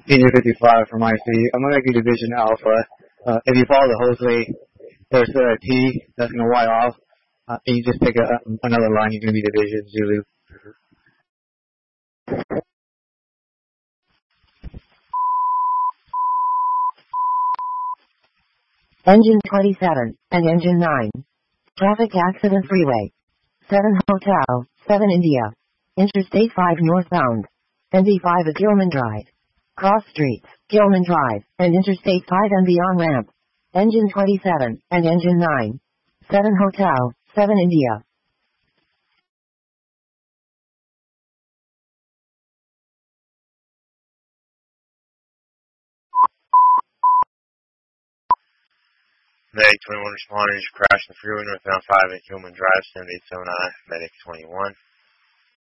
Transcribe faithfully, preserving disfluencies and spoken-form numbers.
Senior fifty-five from I C. I'm going to make you Division Alpha. Uh, if you follow the hose way, there's a T that's going to Y off. Uh, and you just pick a, another line, you're going to be Division Zulu. Engine twenty-seven and Engine nine. Traffic accident freeway. seven Hotel, seven India. Interstate five northbound. N D five at Gilman Drive. Cross streets, Gilman Drive, and Interstate five and beyond ramp. Engine twenty-seven and Engine nine. seven Hotel, seven India. Medic twenty-one responders, crash in the freeway northbound five at Gilman Drive, seven eight seven nine, Medic twenty-one.